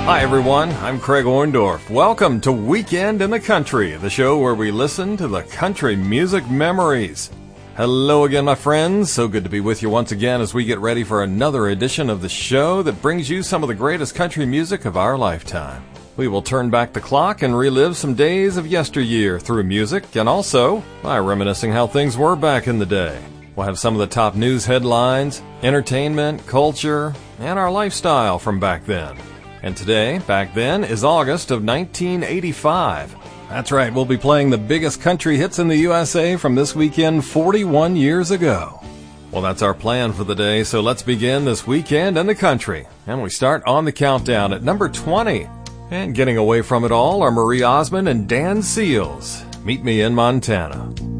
Hi everyone, I'm Craig Orndorff. Welcome to Weekend in the Country, the show where we listen to the country music memories. Hello again, my friends. So good to be with you once again as we get ready for another edition of the show that brings you some of the greatest country music of our lifetime. We will turn back the clock and relive some days of yesteryear through music and also by reminiscing how things were back in the day. We'll have some of the top news headlines, entertainment, culture, and our lifestyle from back then. And today, back then, is August of 1985. That's right, we'll be playing the biggest country hits in the USA from this weekend 41 years ago. Well, that's our plan for the day, so let's begin this weekend in the country. And we start on the countdown at number 20. And getting away from it all are Marie Osmond and Dan Seals. Meet Me in Montana.